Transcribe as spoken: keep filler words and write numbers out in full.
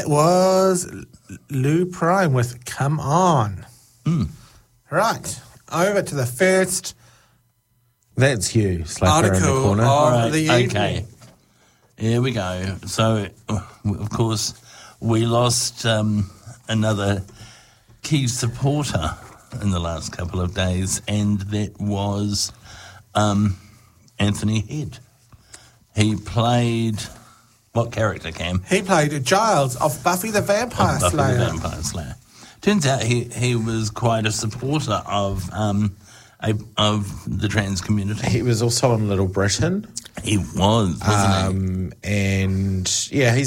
It was Lou Prime with Come On. Mm. Right. Over to the first That's you, Slapper in the article corner. of Right, the okay. evening. Here we go. So, uh, of course, we lost um, another key supporter in the last couple of days, and that was um, Anthony Head. He played what character, Cam? He played Giles of Buffy the Vampire Buffy Slayer. the Vampire Slayer. Turns out he, he was quite a supporter of um, a, of the trans community. He was also on Little Britain. He was, wasn't he? Um, and, yeah, he's